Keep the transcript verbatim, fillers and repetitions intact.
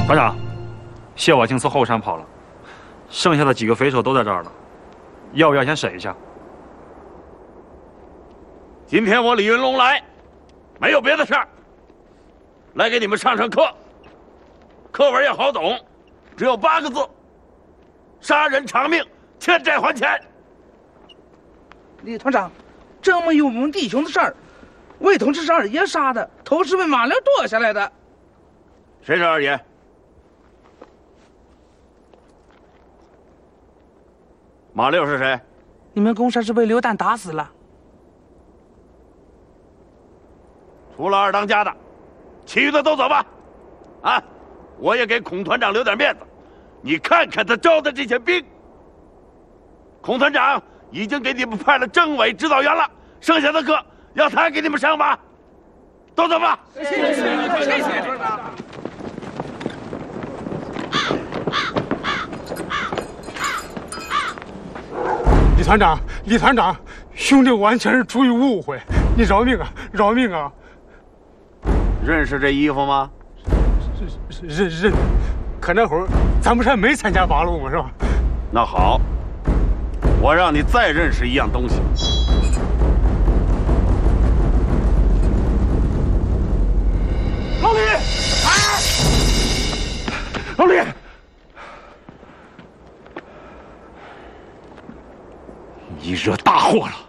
团长，谢婉清从后山跑了，剩下的几个匪首都在这儿了，要不要先审一下？ 今天我李云龙来，没有别的事儿，来给你们上上课。课文也好懂，只有八个字：杀人偿命，欠债还钱。 李团长，这么有我们弟兄的事儿，魏同志是二爷杀的，头是被马良剁下来的。 谁是二爷？马六是谁？ 你们公山是被刘旦打死了。 除了二当家的，其余的都走吧。啊，我也给孔团长留点面子。你看看他招的这些兵。孔团长已经给你们派了政委指导员了，剩下的课要他给你们上吧。都走吧。 谢谢，谢谢团长。 李团长，李团长，兄弟完全是出于误会，你饶命啊，饶命啊！ 认识这衣服吗？ 认认认，可那会儿咱不是还没参加八路吗？是吧？ 那好，我让你再认识一样东西。老李，哎，老李， 你惹大祸了。